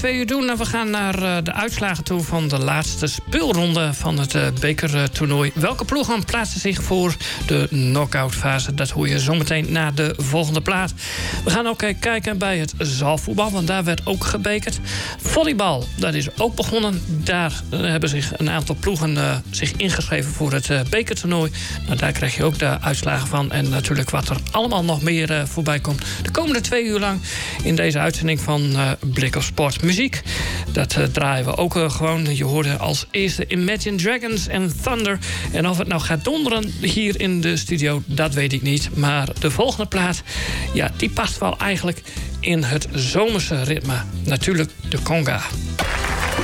2 uur doen. En we gaan naar de uitslagen toe van de laatste speelronde van het bekertoernooi. Welke ploegen plaatsen zich voor de knock-out fase? Dat hoor je zometeen na de volgende plaat. We gaan ook kijken bij het zaalvoetbal, want daar werd ook gebekerd. Volleybal, dat is ook begonnen. Daar hebben zich een aantal ploegen zich ingeschreven voor het bekertoernooi. Nou, daar krijg je ook de uitslagen van. En natuurlijk wat er allemaal nog meer voorbij komt. De komende 2 uur lang in deze uitzending van Blik op Sport. Muziek, dat draaien we ook gewoon. Je hoorde als eerste Imagine Dragons en Thunder. En of het nou gaat donderen hier in de studio, dat weet ik niet. Maar de volgende plaat, ja, die past wel eigenlijk in het zomerse ritme. Natuurlijk de conga.